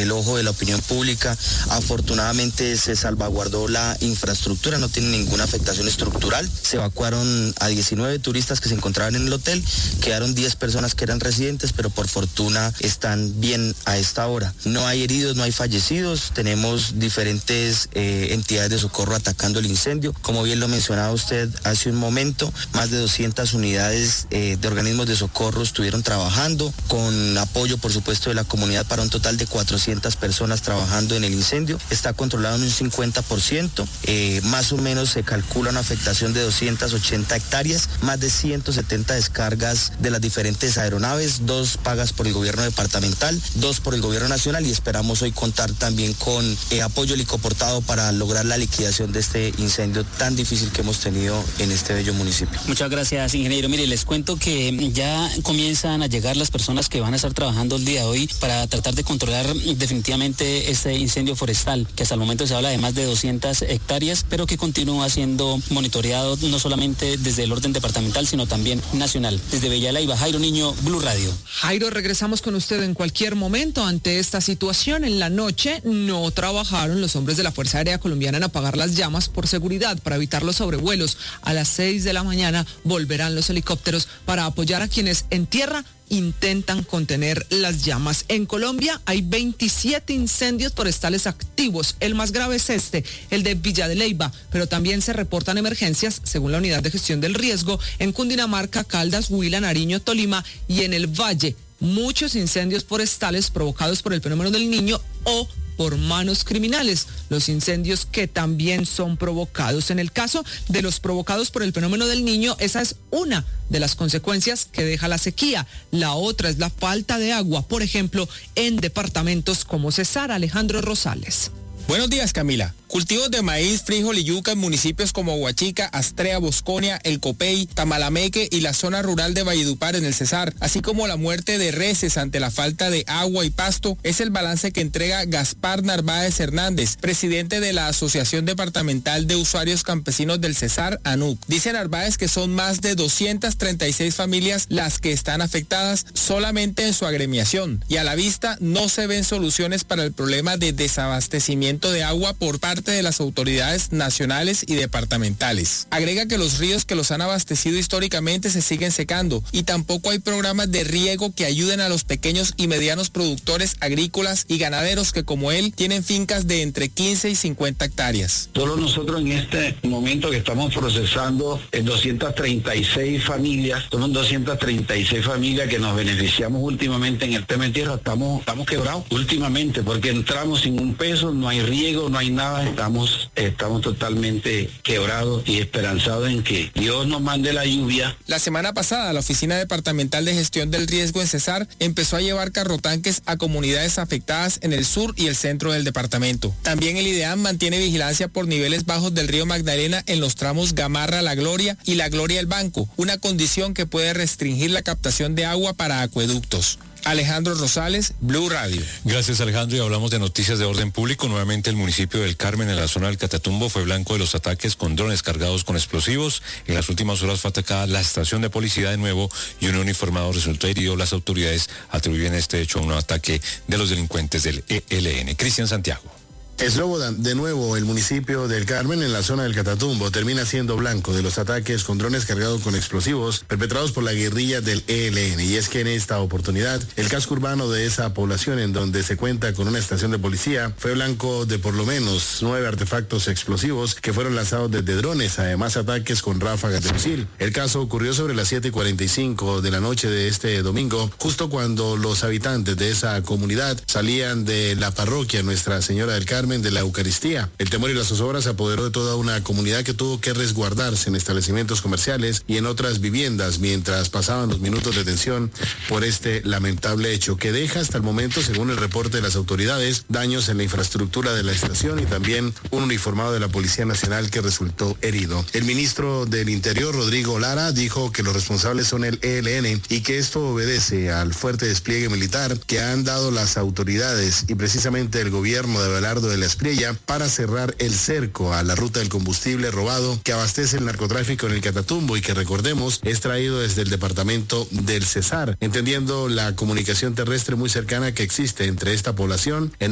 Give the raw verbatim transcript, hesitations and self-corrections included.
el ojo de la opinión pública. Afortunadamente se salvaguardó la infraestructura, no tiene ninguna afectación estructural. Se evacuaron a diecinueve turistas que se encontraban en el hotel, quedaron diez personas que eran residentes, pero por fortuna están bien a esta hora. No hay heridos, no hay fallecidos, tenemos diferentes eh, entidades de socorro atacando el incendio. Como bien lo mencionaba usted hace un momento, más de doscientas unidades eh, de organismos de socorro estuvieron trabajando, con apoyo por supuesto de la comunidad, para un total de cuatrocientas personas trabajando en el incendio. Está controlado en un cincuenta por ciento, eh, más o menos se calcula una afectación de doscientas ochenta hectáreas, más de ciento setenta descargas de las diferentes aeronaves, dos pagas por el gobierno departamental, dos por el gobierno nacional, y esperamos hoy contar también con eh, apoyo helicoportado para lograr la liquidación de este incendio tan difícil que hemos tenido en este bello municipio. Muchas gracias, ingeniero. Mire, les cuento que ya comienzan a llegar las personas que van a estar trabajando el día de hoy para tratar de controlar definitivamente este incendio forestal, que hasta el momento se habla de más de doscientas hectáreas, pero que continúa siendo monitoreado no solamente desde el orden departamental, sino también nacional. Desde Villalaiba, Jairo Niño, Blue Radio. Jairo, regresamos con usted en cualquier momento. Ante esta situación, en la noche no trabajaron los hombres de la Fuerza Aérea Colombiana en apagar las llamas por seguridad, para evitar los sobrevuelos. A las seis de la mañana volverán los helicópteros para apoyar a quienes en tierra intentan contener las llamas. En Colombia hay veintisiete incendios forestales activos. El más grave es este, el de Villa de Leyva, pero también se reportan emergencias, según la Unidad de Gestión del Riesgo, en Cundinamarca, Caldas, Huila, Nariño, Tolima y en el Valle. Muchos incendios forestales provocados por el fenómeno del Niño o por manos criminales, los incendios que también son provocados. En el caso de los provocados por el fenómeno del Niño, esa es una de las consecuencias que deja la sequía. La otra es la falta de agua, por ejemplo, en departamentos como Cesar. Alejandro Rosales. Buenos días, Camila. Cultivos de maíz, frijol y yuca en municipios como Huachica, Astrea, Bosconia, El Copey, Tamalameque y la zona rural de Valledupar en el Cesar, así como la muerte de reses ante la falta de agua y pasto, es el balance que entrega Gaspar Narváez Hernández, presidente de la Asociación Departamental de Usuarios Campesinos del Cesar, ANUC. Dice Narváez que son más de doscientas treinta y seis familias las que están afectadas solamente en su agremiación, y a la vista no se ven soluciones para el problema de desabastecimiento de agua por parte de las autoridades nacionales y departamentales. Agrega que los ríos que los han abastecido históricamente se siguen secando y tampoco hay programas de riego que ayuden a los pequeños y medianos productores agrícolas y ganaderos que, como él, tienen fincas de entre quince y cincuenta hectáreas. Solo nosotros en este momento que estamos procesando en doscientas treinta y seis familias, son doscientas treinta y seis familias que nos beneficiamos últimamente en el tema de tierra, estamos, estamos quebrados últimamente porque entramos sin un peso, no hay riego, no hay nada. Estamos, estamos totalmente quebrados y esperanzados en que Dios nos mande la lluvia. La semana pasada, la Oficina Departamental de Gestión del Riesgo en Cesar empezó a llevar carrotanques a comunidades afectadas en el sur y el centro del departamento. También el IDEAM mantiene vigilancia por niveles bajos del río Magdalena en los tramos Gamarra La Gloria y La Gloria El Banco, una condición que puede restringir la captación de agua para acueductos. Alejandro Rosales, Blue Radio. Gracias, Alejandro, y hablamos de noticias de orden público. Nuevamente el municipio del Carmen, en la zona del Catatumbo, fue blanco de los ataques con drones cargados con explosivos. En las últimas horas fue atacada la estación de policía de nuevo y un uniformado resultó herido. Las autoridades atribuyen este hecho a un ataque de los delincuentes del E L N. Cristian Santiago. Slobodan, de nuevo el municipio del Carmen, en la zona del Catatumbo, termina siendo blanco de los ataques con drones cargados con explosivos perpetrados por la guerrilla del E L N. Y es que en esta oportunidad, el casco urbano de esa población, en donde se cuenta con una estación de policía, fue blanco de por lo menos nueve artefactos explosivos que fueron lanzados desde drones, además ataques con ráfagas de fusil. El caso ocurrió sobre las siete y cuarenta y cinco de la noche de este domingo, justo cuando los habitantes de esa comunidad salían de la parroquia Nuestra Señora del Carmen de la Eucaristía. El temor y la zozobra se apoderó de toda una comunidad que tuvo que resguardarse en establecimientos comerciales y en otras viviendas mientras pasaban los minutos de tensión por este lamentable hecho que deja hasta el momento, según el reporte de las autoridades, daños en la infraestructura de la estación y también un uniformado de la Policía Nacional que resultó herido. El ministro del Interior, Rodrigo Lara, dijo que los responsables son el E L N y que esto obedece al fuerte despliegue militar que han dado las autoridades y precisamente el gobierno de Abelardo de la Espriella para cerrar el cerco a la ruta del combustible robado que abastece el narcotráfico en el Catatumbo y que, recordemos, es traído desde el departamento del Cesar, entendiendo la comunicación terrestre muy cercana que existe entre esta población, en